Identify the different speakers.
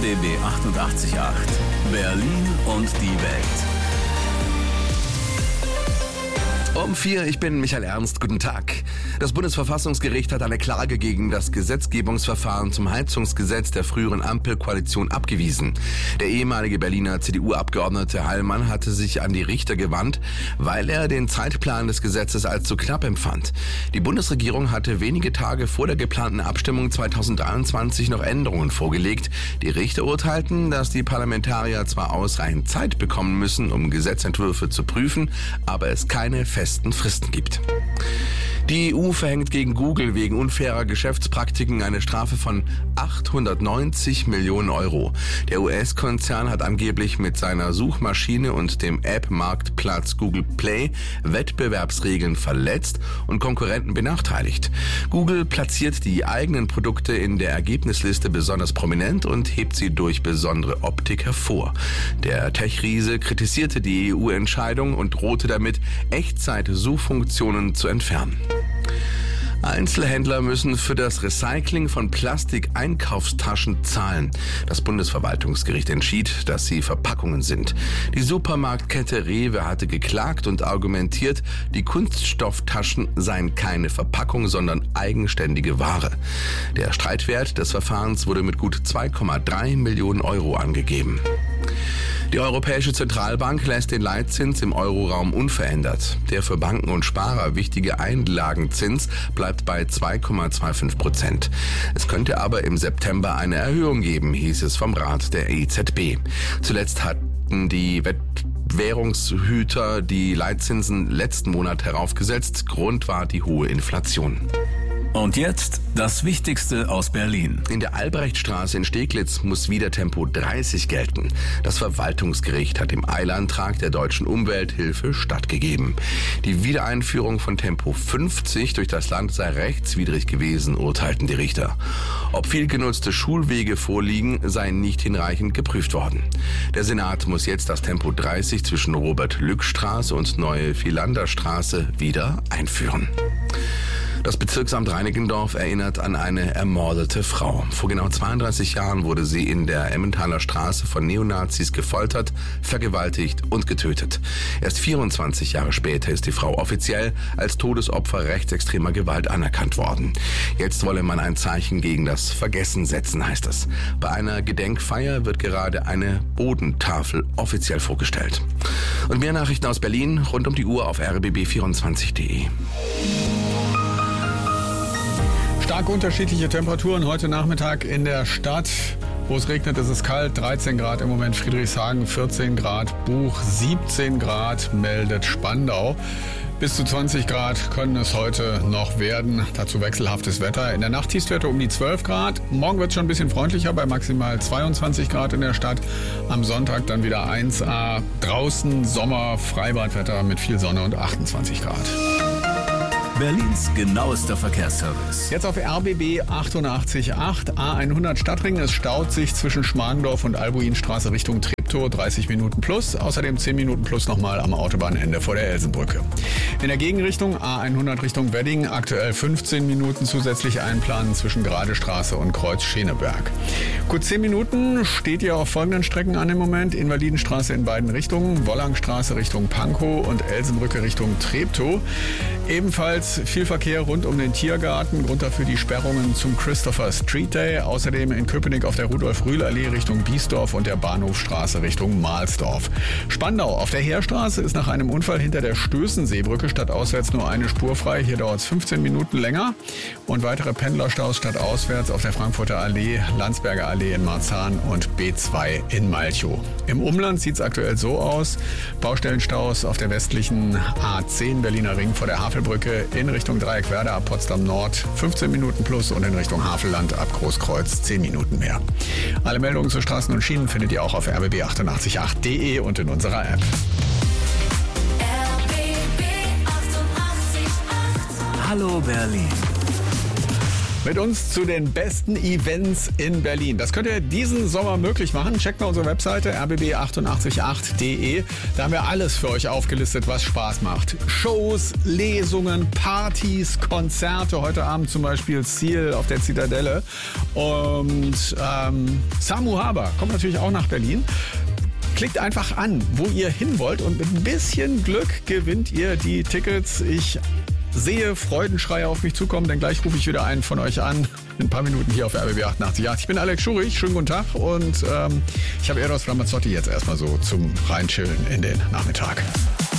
Speaker 1: RBB 88.8 Berlin und die Welt.
Speaker 2: Um 4, ich bin Michael Ernst, guten Tag. Das Bundesverfassungsgericht hat eine Klage gegen das Gesetzgebungsverfahren zum Heizungsgesetz der früheren Ampelkoalition abgewiesen. Der ehemalige Berliner CDU-Abgeordnete Heilmann hatte sich an die Richter gewandt, weil er den Zeitplan des Gesetzes als zu knapp empfand. Die Bundesregierung hatte wenige Tage vor der geplanten Abstimmung 2023 noch Änderungen vorgelegt. Die Richter urteilten, dass die Parlamentarier zwar ausreichend Zeit bekommen müssen, um Gesetzentwürfe zu prüfen, aber es keine festen Fristen gibt. Die EU verhängt gegen Google wegen unfairer Geschäftspraktiken eine Strafe von 890 Millionen Euro. Der US-Konzern hat angeblich mit seiner Suchmaschine und dem App-Marktplatz Google Play Wettbewerbsregeln verletzt und Konkurrenten benachteiligt. Google platziert die eigenen Produkte in der Ergebnisliste besonders prominent und hebt sie durch besondere Optik hervor. Der Tech-Riese kritisierte die EU-Entscheidung und drohte damit, Echtzeit-Suchfunktionen zu entfernen. Einzelhändler müssen für das Recycling von Plastik-Einkaufstaschen zahlen. Das Bundesverwaltungsgericht entschied, dass sie Verpackungen sind. Die Supermarktkette Rewe hatte geklagt und argumentiert, die Kunststofftaschen seien keine Verpackung, sondern eigenständige Ware. Der Streitwert des Verfahrens wurde mit gut 2,3 Millionen Euro angegeben. Die Europäische Zentralbank lässt den Leitzins im Euroraum unverändert. Der für Banken und Sparer wichtige Einlagenzins bleibt bei 2,25%. Es könnte aber im September eine Erhöhung geben, hieß es vom Rat der EZB. Zuletzt hatten die Währungshüter die Leitzinsen letzten Monat heraufgesetzt. Grund war die hohe Inflation.
Speaker 1: Und jetzt das Wichtigste aus Berlin.
Speaker 2: In der Albrechtstraße in Steglitz muss wieder Tempo 30 gelten. Das Verwaltungsgericht hat dem Eilantrag der Deutschen Umwelthilfe stattgegeben. Die Wiedereinführung von Tempo 50 durch das Land sei rechtswidrig gewesen, urteilten die Richter. Ob viel genutzte Schulwege vorliegen, sei nicht hinreichend geprüft worden. Der Senat muss jetzt das Tempo 30 zwischen Robert-Lück-Straße und Neue Vielander-Straße wieder einführen. Das Bezirksamt Reinickendorf erinnert an eine ermordete Frau. Vor genau 32 Jahren wurde sie in der Emmentaler Straße von Neonazis gefoltert, vergewaltigt und getötet. Erst 24 Jahre später ist die Frau offiziell als Todesopfer rechtsextremer Gewalt anerkannt worden. Jetzt wolle man ein Zeichen gegen das Vergessen setzen, heißt es. Bei einer Gedenkfeier wird gerade eine Bodentafel offiziell vorgestellt. Und mehr Nachrichten aus Berlin rund um die Uhr auf rbb24.de.
Speaker 3: Stark unterschiedliche Temperaturen heute Nachmittag in der Stadt. Wo es regnet, ist es kalt. 13 Grad im Moment Friedrichshagen, 14 Grad Buch, 17 Grad meldet Spandau. Bis zu 20 Grad können es heute noch werden. Dazu wechselhaftes Wetter. In der Nacht Tiefstwerte um die 12 Grad. Morgen wird es schon ein bisschen freundlicher bei maximal 22 Grad in der Stadt. Am Sonntag dann wieder 1A. Draußen Sommer, Freibadwetter mit viel Sonne und 28 Grad.
Speaker 1: Berlins genauester Verkehrsservice.
Speaker 3: Jetzt auf RBB 88.8 A100 Stadtring. Es staut sich zwischen Schmargendorf und Albuinstraße Richtung Treptow, 30 Minuten plus. Außerdem 10 Minuten plus nochmal am Autobahnende vor der Elsenbrücke. In der Gegenrichtung A100 Richtung Wedding aktuell 15 Minuten zusätzlich einplanen zwischen Gradestraße und Kreuz Scheneberg. Gut 10 Minuten steht ihr auf folgenden Strecken an im Moment. Invalidenstraße in beiden Richtungen, Wollangstraße Richtung Pankow und Elsenbrücke Richtung Treptow. Ebenfalls viel Verkehr rund um den Tiergarten, Grund dafür die Sperrungen zum Christopher Street Day. Außerdem in Köpenick auf der Rudolf-Rühl-Allee Richtung Biesdorf und der Bahnhofstraße Richtung Mahlsdorf. Spandau auf der Heerstraße ist nach einem Unfall hinter der Stößenseebrücke stadtauswärts nur eine Spur frei. Hier dauert es 15 Minuten länger. Und weitere Pendlerstaus stadtauswärts auf der Frankfurter Allee, Landsberger Allee in Marzahn und B2 in Malchow. Im Umland sieht es aktuell so aus. Baustellenstaus auf der westlichen A10 Berliner Ring vor der Havelbrücke in Richtung Dreieckwerder ab Potsdam Nord 15 Minuten plus und in Richtung Havelland ab Großkreuz 10 Minuten mehr. Alle Meldungen zu Straßen und Schienen findet ihr auch auf rbb888.de und in unserer App.
Speaker 1: Hallo Berlin.
Speaker 3: mit uns zu den besten Events in Berlin. Das könnt ihr diesen Sommer möglich machen. Checkt mal unsere Webseite rbb888.de. Da haben wir alles für euch aufgelistet, was Spaß macht. Shows, Lesungen, Partys, Konzerte. Heute Abend zum Beispiel Ziel auf der Zitadelle. Und Samu Haber kommt natürlich auch nach Berlin. Klickt einfach an, wo ihr hin wollt und mit ein bisschen Glück gewinnt ihr die Tickets. Ich sehe Freudenschreie auf mich zukommen, denn gleich rufe ich wieder einen von euch an. In ein paar Minuten hier auf RBB 88. Ich bin Alex Schurich, schönen guten Tag und ich habe Eros Ramazzotti jetzt erstmal so zum Reinchillen in den Nachmittag.